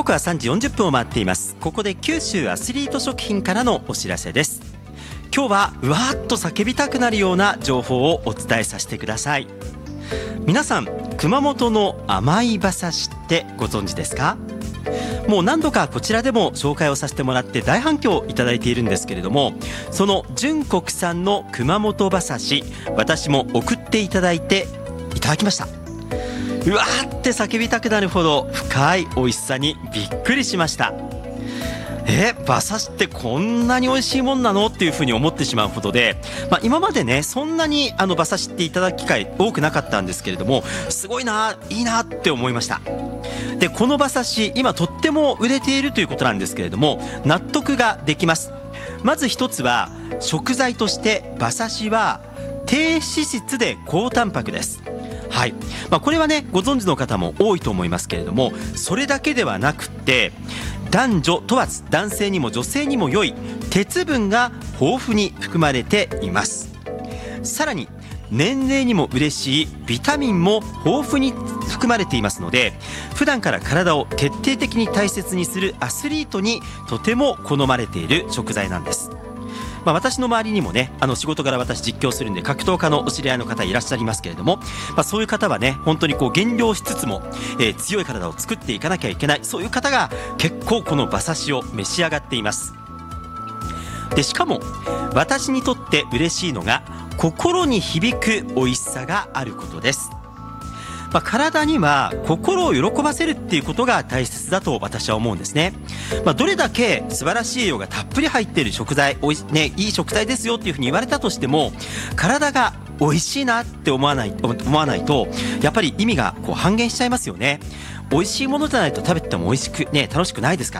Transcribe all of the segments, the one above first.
刻は3時40分を回っています。ここで九州アスリート食品からのお知らせです。今日はうわーっと叫びたくなるような情報をお伝えさせてください。皆さん、熊本の甘い馬刺しってご存知ですか？もう何度かこちらでも紹介をさせてもらって大反響いただいているんですけれども、その純国産の熊本馬刺し、私も送っていただいていただきました。うわーって叫びたくなるほど深い美味しさにびっくりしました。馬刺しってこんなに美味しいもんなのっていうふうに思ってしまうほどで、今までねそんなに馬刺しっていただく機会多くなかったんですけれども、すごいな、いいなって思いました。でこの馬刺し今とっても売れているということなんですけれども、納得ができます。まず一つは食材として馬刺しは低脂質で高タンパクです。はい、これはねご存知の方も多いと思いますけれども、それだけではなくて男女問わず男性にも女性にも良い鉄分が豊富に含まれています。さらに年齢にも嬉しいビタミンも豊富に含まれていますので、普段から体を徹底的に大切にするアスリートにとても好まれている食材なんです。私の周りにもね仕事柄私実況するんで格闘家のお知り合いの方いらっしゃいますけれども、そういう方はね本当に減量しつつも、強い体を作っていかなきゃいけない、そういう方が結構この馬刺しを召し上がっています。でしかも私にとって嬉しいのが心に響く美味しさがあることです。体には心を喜ばせるっていうことが大切だと私は思うんですね。どれだけ素晴らしい栄養がたっぷり入っている食材、いい食材ですよっていうふうに言われたとしても、体が美味しいなって思わないとやっぱり意味が半減しちゃいますよね。美味しいものじゃないと食べてても美味しくね楽しくないですから。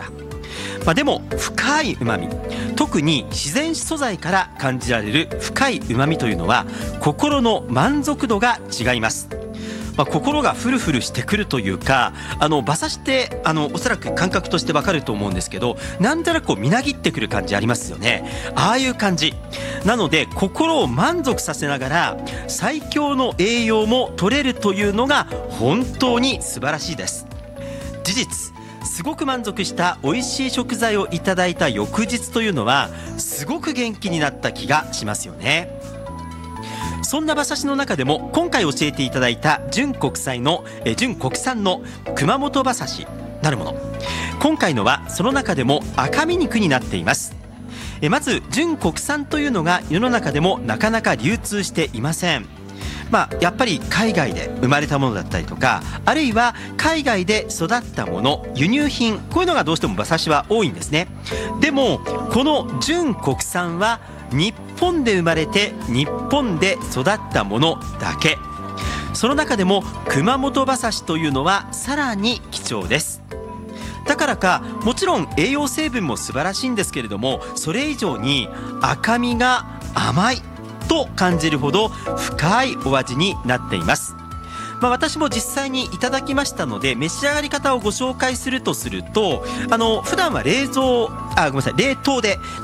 でも深い旨味、特に自然素材から感じられる深い旨味というのは心の満足度が違います。心がフルフルしてくるというか、馬刺しっておそらく感覚としてわかると思うんですけど、なんとなくみなぎってくる感じありますよね。ああいう感じなので心を満足させながら最強の栄養も取れるというのが本当に素晴らしいです。事実すごく満足した美味しい食材をいただいた翌日というのはすごく元気になった気がしますよね。そんな馬刺しの中でも今回教えていただいた純国産の熊本馬刺しなるもの、今回のはその中でも赤身肉になっています。まず純国産というのが世の中でもなかなか流通していません。やっぱり海外で生まれたものだったりとか、あるいは海外で育ったもの、輸入品、こういうのがどうしても馬刺しは多いんですね。でもこの純国産は日本で生まれて日本で育ったものだけ。その中でも熊本馬刺しというのはさらに貴重です。だからかもちろん栄養成分も素晴らしいんですけれども、それ以上に赤身が甘いと感じるほど深いお味になっています。私も実際にいただきましたので召し上がり方をご紹介するとすると、普段は冷凍で